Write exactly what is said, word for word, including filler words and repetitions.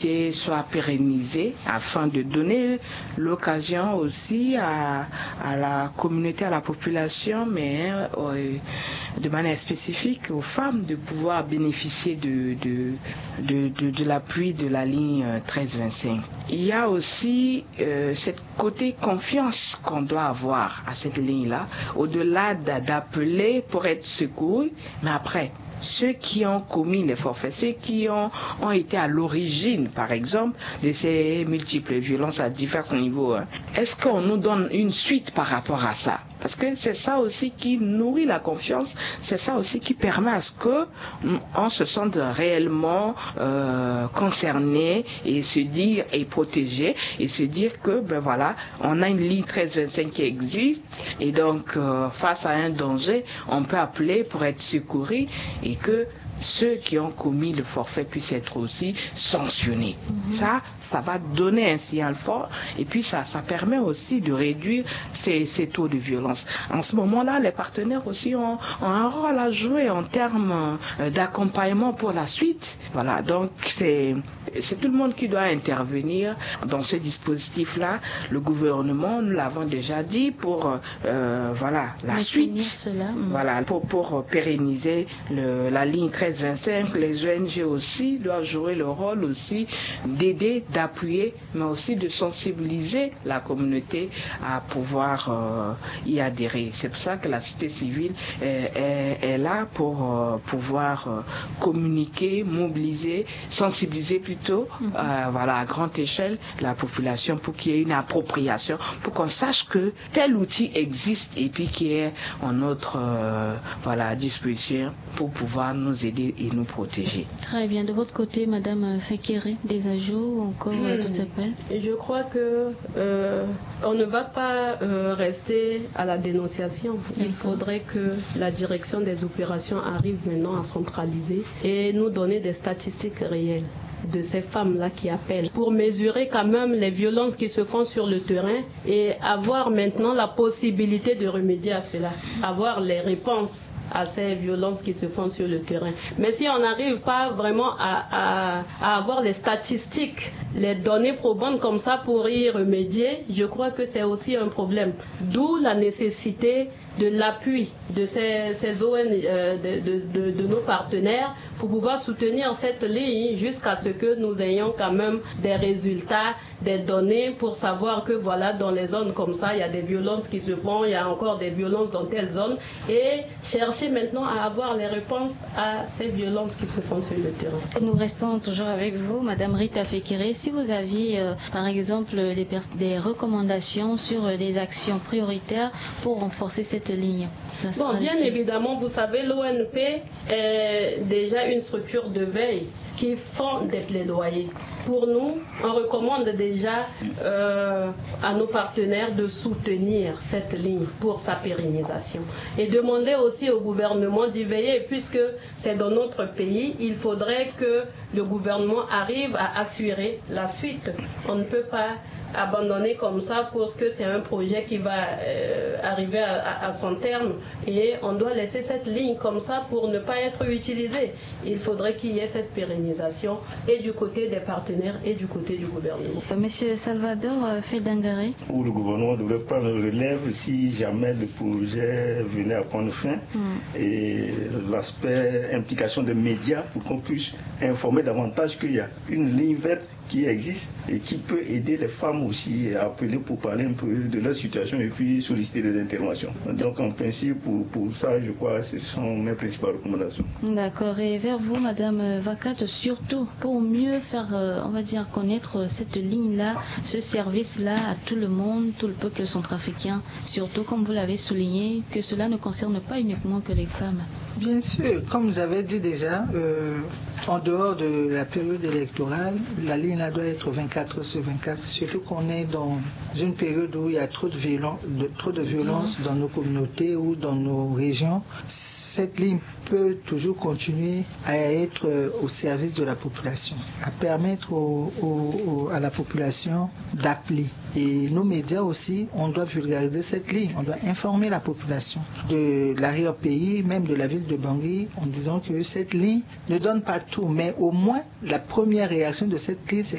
communauté soit pérennisée afin de donner l'occasion aussi à, à la communauté, à la population, mais euh, de manière spécifique aux femmes de pouvoir bénéficier de, de, de, de, de l'appui de la ligne treize vingt-cinq. Il y a aussi euh, cette côté confiance qu'on doit avoir à cette ligne-là, au-delà d'appeler pour être secouru, mais après, ceux qui ont commis les forfaits, ceux qui ont, ont été à l'origine, par exemple, de ces multiples violences à divers niveaux, hein, est-ce qu'on nous donne une suite par rapport à ça? Parce que c'est ça aussi qui nourrit la confiance, c'est ça aussi qui permet à ce que on se sente réellement euh, concerné et se dire et protégé et se dire que ben voilà, on a une ligne treize vingt-cinq qui existe et donc euh, face à un danger, on peut appeler pour être secouru et que ceux qui ont commis le forfait puissent être aussi sanctionnés. Mm-hmm. Ça, ça va donner un signal fort et puis ça, ça permet aussi de réduire ces, ces taux de violence. En ce moment-là, les partenaires aussi ont, ont un rôle à jouer en termes d'accompagnement pour la suite. Voilà, donc c'est, c'est tout le monde qui doit intervenir dans ce dispositif-là. Le gouvernement, nous l'avons déjà dit, pour euh, voilà la Mais suite, cela. Voilà, pour, pour pérenniser le, la ligne treize vingt-cinq, les O N G aussi doivent jouer le rôle aussi d'aider, d'appuyer, mais aussi de sensibiliser la communauté à pouvoir euh, y adhérer. C'est pour ça que la société civile est, est, est là pour euh, pouvoir euh, communiquer, mobiliser, sensibiliser plutôt, mm-hmm. euh, voilà, à grande échelle la population pour qu'il y ait une appropriation, pour qu'on sache que tel outil existe et puis qu'il y ait en notre euh, voilà, disposition pour pouvoir nous aider et nous protéger. Très bien. De votre côté, Madame Fekere, des ajouts ou encore mmh. tout s'appelle? Je crois que euh, on ne va pas euh, rester à la dénonciation. D'accord. Il faudrait que la direction des opérations arrive maintenant à centraliser et nous donner des statistiques réelles de ces femmes-là qui appellent pour mesurer quand même les violences qui se font sur le terrain et avoir maintenant la possibilité de remédier à cela, avoir les réponses à ces violences qui se font sur le terrain. Mais si on n'arrive pas vraiment à, à, à avoir les statistiques, les données probantes comme ça pour y remédier, je crois que c'est aussi un problème. D'où la nécessité de l'appui de ces, ces O N, euh, de, de, de, de nos partenaires pour pouvoir soutenir cette ligne jusqu'à ce que nous ayons quand même des résultats, des données pour savoir que voilà, dans les zones comme ça, il y a des violences qui se font, il y a encore des violences dans telle zone et chercher maintenant à avoir les réponses à ces violences qui se font sur le terrain. Nous restons toujours avec vous, Madame Rita Fekere. Si vous aviez, euh, par exemple, les pers- des recommandations sur euh, des actions prioritaires pour renforcer cette ligne. Bon, bien qui... évidemment, vous savez, l'O N P est déjà une structure de veille qui font des plaidoyers. Pour nous, on recommande déjà euh, à nos partenaires de soutenir cette ligne pour sa pérennisation et demander aussi au gouvernement d'y veiller puisque c'est dans notre pays, il faudrait que le gouvernement arrive à assurer la suite. On ne peut pas abandonner comme ça parce que c'est un projet qui va euh, arriver à, à, à son terme et on doit laisser cette ligne comme ça pour ne pas être utilisée. Il faudrait qu'il y ait cette pérennisation et du côté des partenaires et du côté du gouvernement. Monsieur Salvador Fedangare. Où le gouvernement devrait prendre le relève si jamais le projet venait à prendre fin mm. et l'aspect implication des médias pour qu'on puisse informer davantage qu'il y a une ligne verte qui existe et qui peut aider les femmes aussi à appeler pour parler un peu de leur situation et puis solliciter des interventions. Donc en principe, pour, pour ça, je crois que ce sont mes principales recommandations. D'accord. Et vers vous, Madame Vakat, surtout pour mieux faire, euh, on va dire, connaître cette ligne-là, ce service-là à tout le monde, tout le peuple centrafricain, surtout comme vous l'avez souligné, que cela ne concerne pas uniquement que les femmes. Bien sûr, comme vous avez dit déjà, euh, en dehors de la période électorale, la ligne là doit être vingt-quatre heures sur vingt-quatre, surtout qu'on est dans une période où il y a trop de, violence, de, trop de violence dans nos communautés ou dans nos régions. Cette ligne peut toujours continuer à être au service de la population, à permettre au, au, au, à la population d'appeler. Et nos médias aussi, on doit vulgariser cette ligne, on doit informer la population de l'arrière-pays, même de la ville de Bangui, en disant que cette ligne ne donne pas tout, mais au moins la première réaction de cette ligne, c'est